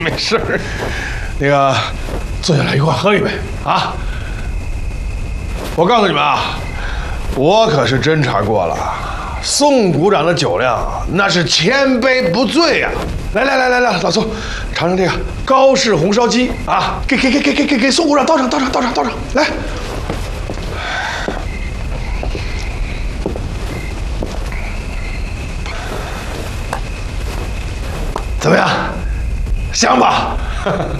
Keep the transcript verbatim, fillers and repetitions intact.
没事儿。那个，坐下来一块喝一杯啊！我告诉你们啊，我可是侦查过了，宋股长的酒量那是千杯不醉呀、啊！来来来来来，老宋，尝尝这个高氏红烧鸡啊！给给给给给给给宋股长倒上倒上倒上倒上，来。怎么样？香吧？